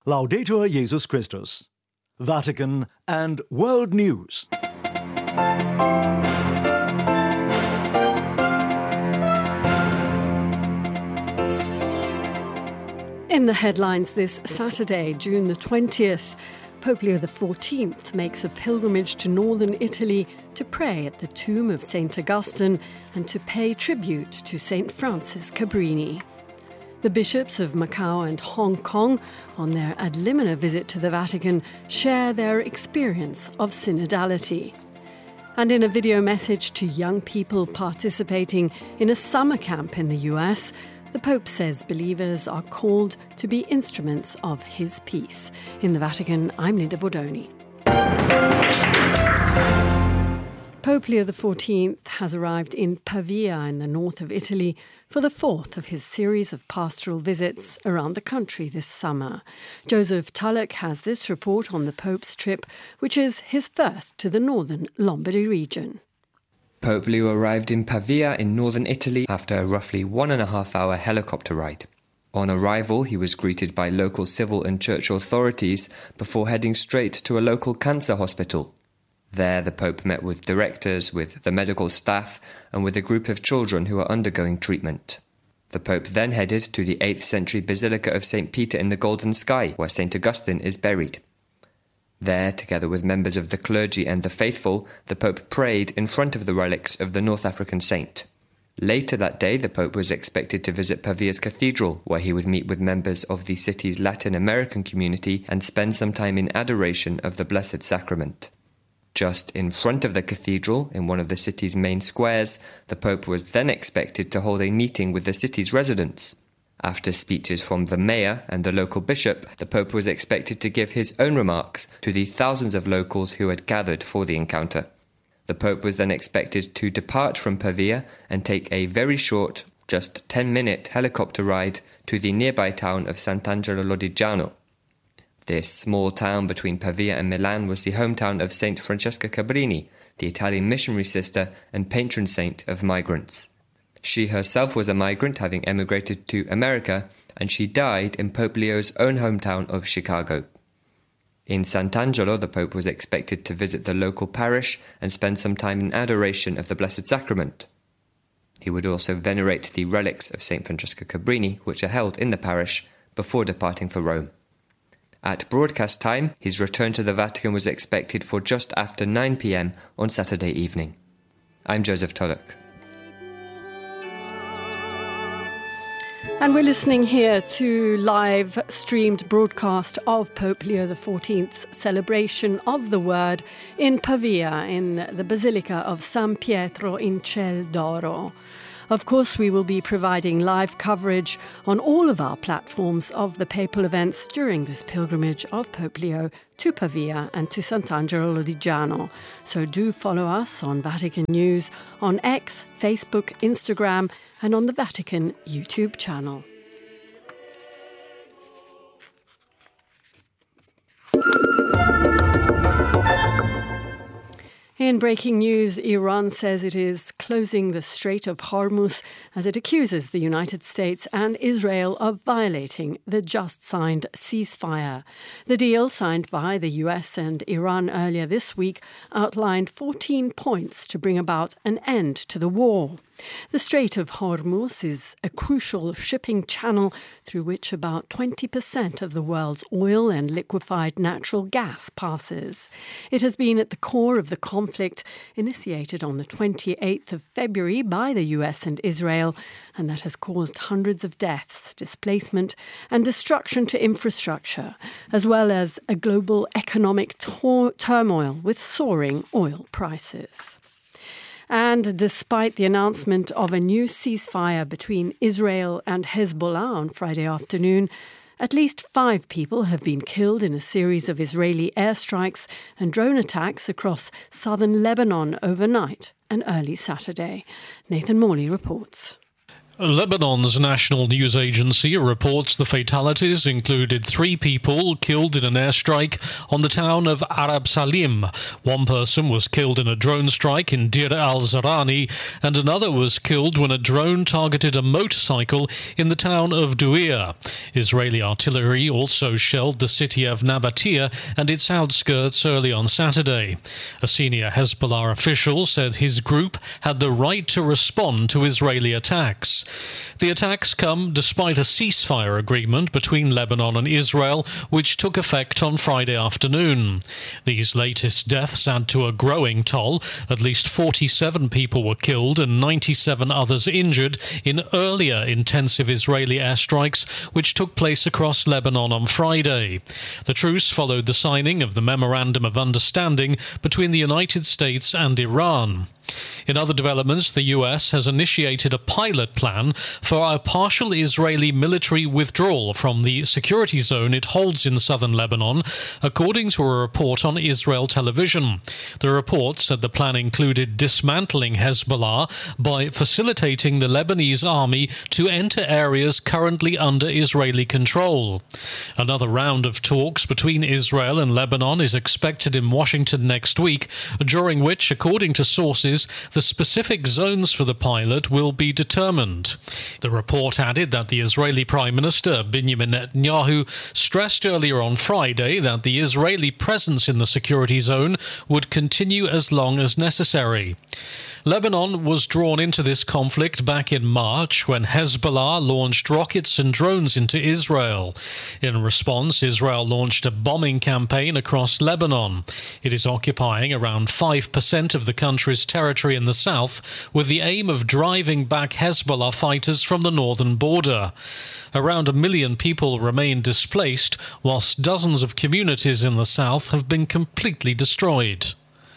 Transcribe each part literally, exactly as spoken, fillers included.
Laudetur Jesus Christus. Vatican and World News. In the headlines this Saturday, June the twentieth, Pope Leo the fourteenth makes a pilgrimage to northern Italy to pray at the tomb of Saint Augustine and to pay tribute to Saint Francis Cabrini. The bishops of Macau and Hong Kong, on their ad limina visit to the Vatican, share their experience of synodality. And in a video message to young people participating in a summer camp in the U S, the Pope says believers are called to be instruments of his peace. In the Vatican, I'm Linda Bordoni. Pope Leo the fourteenth has arrived in Pavia in the north of Italy for the fourth of his series of pastoral visits around the country this summer. Joseph Tulloch has this report on the Pope's trip, which is his first to the northern Lombardy region. Pope Leo arrived in Pavia in northern Italy after a roughly one and a half hour helicopter ride. On arrival, he was greeted by local civil and church authorities before heading straight to a local cancer hospital. There, the Pope met with directors, with the medical staff, and with a group of children who are undergoing treatment. The Pope then headed to the eighth century Basilica of Saint Peter in the Golden Sky, where Saint Augustine is buried. There, together with members of the clergy and the faithful, the Pope prayed in front of the relics of the North African saint. Later that day, the Pope was expected to visit Pavia's cathedral, where he would meet with members of the city's Latin American community and spend some time in adoration of the Blessed Sacrament. Just in front of the cathedral, in one of the city's main squares, the Pope was then expected to hold a meeting with the city's residents. After speeches from the mayor and the local bishop, the Pope was expected to give his own remarks to the thousands of locals who had gathered for the encounter. The Pope was then expected to depart from Pavia and take a very short, just ten-minute helicopter ride to the nearby town of Sant'Angelo Lodigiano. This small town between Pavia and Milan was the hometown of Saint Francesca Cabrini, the Italian missionary sister and patron saint of migrants. She herself was a migrant, having emigrated to America, and she died in Pope Leo's own hometown of Chicago. In Sant'Angelo, the Pope was expected to visit the local parish and spend some time in adoration of the Blessed Sacrament. He would also venerate the relics of Saint Francesca Cabrini, which are held in the parish, before departing for Rome. At broadcast time, his return to the Vatican was expected for just after nine p.m. on Saturday evening. I'm Joseph Tulloch. And we're listening here to live streamed broadcast of Pope Leo the fourteenth's celebration of the Word in Pavia in the Basilica of San Pietro in Ciel d'Oro. Of course, we will be providing live coverage on all of our platforms of the papal events during this pilgrimage of Pope Leo to Pavia and to Sant'Angelo Lodigiano. So do follow us on Vatican News, on X, Facebook, Instagram, and on the Vatican YouTube channel. In breaking news, Iran says it is closing the Strait of Hormuz as it accuses the United States and Israel of violating the just-signed ceasefire. The deal, signed by the U S and Iran earlier this week, outlined fourteen points to bring about an end to the war. The Strait of Hormuz is a crucial shipping channel through which about twenty percent of the world's oil and liquefied natural gas passes. It has been at the core of the conflict initiated on the twenty-eighth of February by the U S and Israel, and that has caused hundreds of deaths, displacement and destruction to infrastructure, as well as a global economic tor- turmoil with soaring oil prices. And despite the announcement of a new ceasefire between Israel and Hezbollah on Friday afternoon, at least five people have been killed in a series of Israeli airstrikes and drone attacks across southern Lebanon overnight and early Saturday. Nathan Morley reports. Lebanon's national news agency reports the fatalities included three people killed in an airstrike on the town of Arab Salim. One person was killed in a drone strike in Deir al-Zarani, and another was killed when a drone targeted a motorcycle in the town of Duir. Israeli artillery also shelled the city of Nabatea and its outskirts early on Saturday. A senior Hezbollah official said his group had the right to respond to Israeli attacks. The attacks come despite a ceasefire agreement between Lebanon and Israel, which took effect on Friday afternoon. These latest deaths add to a growing toll. At least forty-seven people were killed and ninety-seven others injured in earlier intensive Israeli airstrikes, which took place across Lebanon on Friday. The truce followed the signing of the Memorandum of Understanding between the United States and Iran. In other developments, the U S has initiated a pilot plan for a partial Israeli military withdrawal from the security zone it holds in southern Lebanon, according to a report on Israel television. The report said the plan included dismantling Hezbollah by facilitating the Lebanese army to enter areas currently under Israeli control. Another round of talks between Israel and Lebanon is expected in Washington next week, during which, according to sources, the specific zones for the pilot will be determined. The report added that the Israeli Prime Minister Benjamin Netanyahu stressed earlier on Friday that the Israeli presence in the security zone would continue as long as necessary. Lebanon was drawn into this conflict back in March when Hezbollah launched rockets and drones into Israel. In response, Israel launched a bombing campaign across Lebanon. It is occupying around five percent of the country's territory in the south, with the aim of driving back Hezbollah fighters from the northern border. Around a million people remain displaced, whilst dozens of communities in the south have been completely destroyed.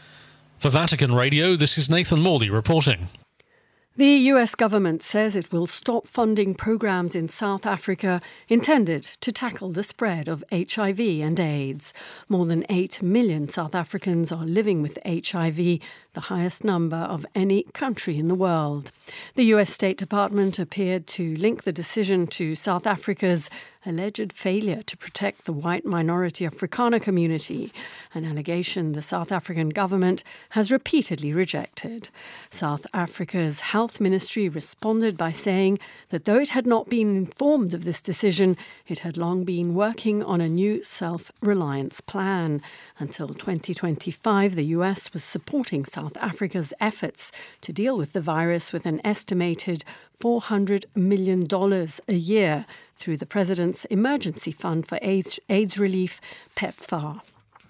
For Vatican Radio, this is Nathan Morley reporting. The U S government says it will stop funding programs in South Africa intended to tackle the spread of H I V and AIDS. More than eight million South Africans are living with H I V, the highest number of any country in the world. The U S State Department appeared to link the decision to South Africa's alleged failure to protect the white minority Afrikaner community, an allegation the South African government has repeatedly rejected. South Africa's health ministry responded by saying that though it had not been informed of this decision, it had long been working on a new self-reliance plan. Until twenty twenty-five, the U S was supporting South Africa's efforts to deal with the virus with an estimated four hundred million dollars a year through the President's Emergency Fund for AIDS, AIDS Relief, PEPFAR.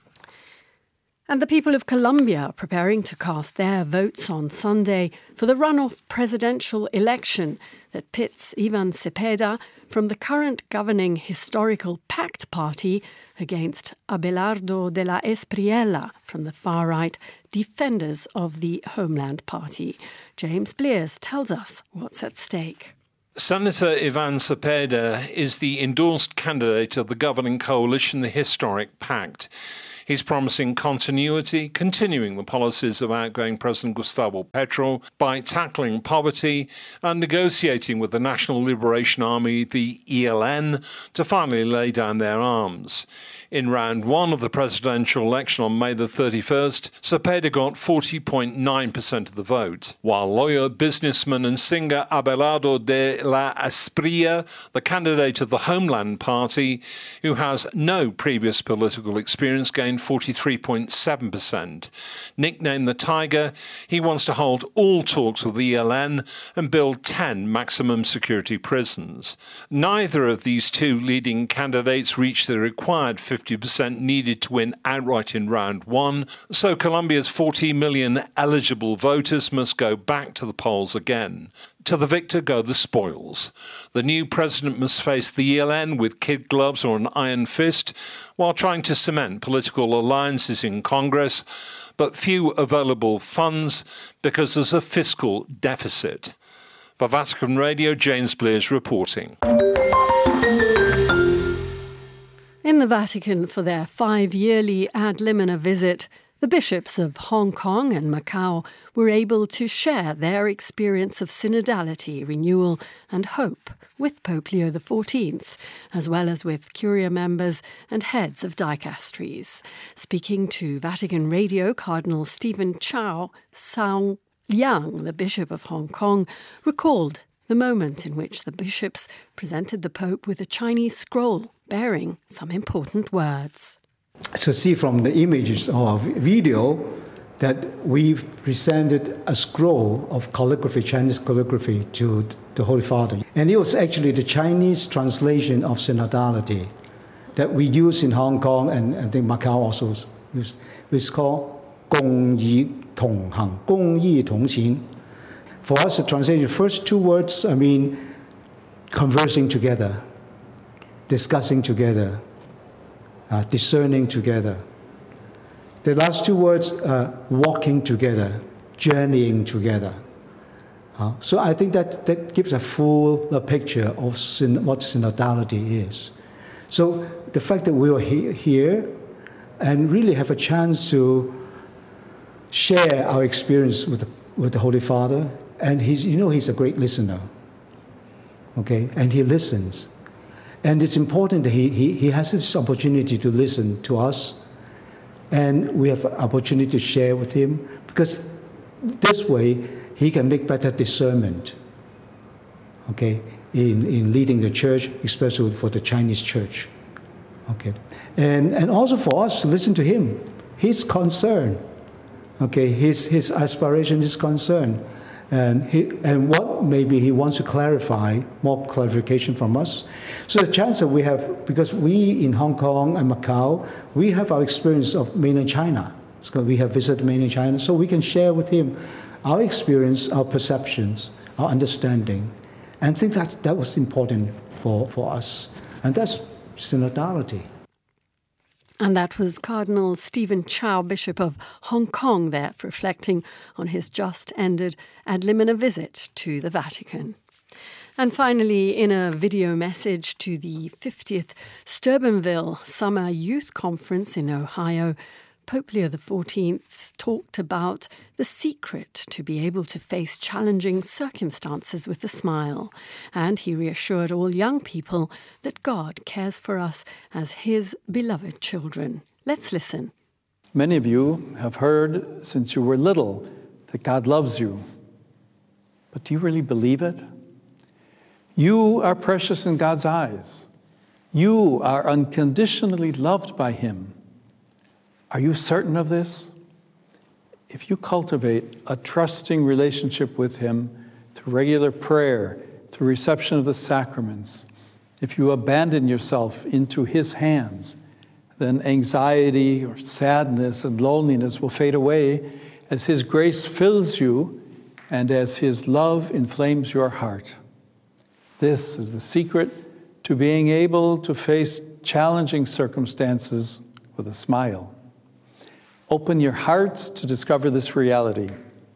And the people of Colombia are preparing to cast their votes on Sunday for the runoff presidential election that pits Ivan Cepeda from the current governing Historical Pact Party against Abelardo de la Espriella from the far-right Defenders of the Homeland Party. James Blears tells us what's at stake. Senator Ivan Cepeda is the endorsed candidate of the governing coalition, the Historic Pact. He's promising continuity, continuing the policies of outgoing President Gustavo Petro by tackling poverty and negotiating with the National Liberation Army, the E L N, to finally lay down their arms. In round one of the presidential election on May the thirty-first, Cepeda got forty point nine percent of the vote, while lawyer, businessman and singer Abelardo de la Espriella, the candidate of the Homeland Party, who has no previous political experience, gained forty-three point seven percent. Nicknamed the Tiger, he wants to hold all talks with the E L N and build ten maximum security prisons. Neither of these two leading candidates reached the required fifty percent needed to win outright in round one, so Colombia's forty million eligible voters must go back to the polls again. To the victor go the spoils. The new president must face the E L N with kid gloves or an iron fist while trying to cement political alliances in Congress, but few available funds because there's a fiscal deficit. For Vatican Radio, James Blears reporting. In the Vatican for their five-yearly ad limina visit, The bishops of Hong Kong and Macau were able to share their experience of synodality, renewal and hope with Pope Leo the fourteenth, as well as with Curia members and heads of dicasteries. Speaking to Vatican Radio, Cardinal Stephen Chow Sao Liang, the Bishop of Hong Kong, recalled the moment in which the bishops presented the Pope with a Chinese scroll bearing some important words. So see from the images of video that we've presented a scroll of calligraphy, Chinese calligraphy, to the Holy Father. And it was actually the Chinese translation of synodality that we use in Hong Kong, and I think Macau also use. It's called 共义同行, 共义同行. For us, the translation, first two words, I mean, conversing together, discussing together, uh, discerning together. The last two words, uh, walking together, journeying together. Uh, so I think that, that gives a full uh, picture of syn- what synodality is. So the fact that we are he- here and really have a chance to share our experience with the, with the Holy Father, and he's, you know, he's a great listener, okay, and he listens. And it's important that he, he, he has this opportunity to listen to us, and we have an opportunity to share with him, because this way he can make better discernment, okay, in, in leading the church, especially for the Chinese church, okay. And, and also for us to listen to him, his concern, okay, his, his aspiration, his concern, and, he, and what maybe he wants to clarify, more clarification from us. So the chance that we have, because we in Hong Kong and Macau, we have our experience of mainland China. So we have visited mainland China, so we can share with him our experience, our perceptions, our understanding. And I think that, that was important for, for us. And that's synodality. And that was Cardinal Stephen Chow, Bishop of Hong Kong, there reflecting on his just-ended ad limina visit to the Vatican. And finally, in a video message to the fiftieth Steubenville Summer Youth Conference in Ohio, Pope Leo the fourteenth talked about the secret to be able to face challenging circumstances with a smile, and he reassured all young people that God cares for us as his beloved children. Let's listen. Many of you have heard since you were little that God loves you. But do you really believe it? You are precious in God's eyes. You are unconditionally loved by him. Are you certain of this? If you cultivate a trusting relationship with him through regular prayer, through reception of the sacraments, if you abandon yourself into his hands, then anxiety or sadness and loneliness will fade away as his grace fills you and as his love inflames your heart. This is the secret to being able to face challenging circumstances with a smile. Open your hearts to discover this reality.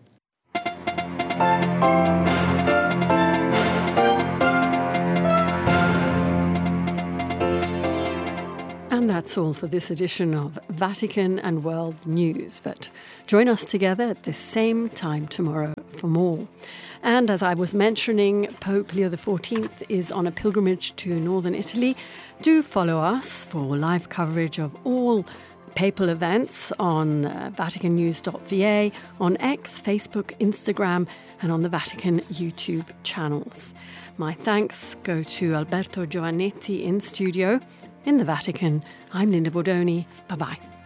And that's all for this edition of Vatican and World News. But join us together at the same time tomorrow for more. And as I was mentioning, Pope Leo the fourteenth is on a pilgrimage to northern Italy. Do follow us for live coverage of all papal events on uh, Vatican News dot V A, on X, Facebook, Instagram, and on the Vatican YouTube channels. My thanks go to Alberto Giovannetti in studio. In the Vatican, I'm Linda Bordoni. Bye-bye.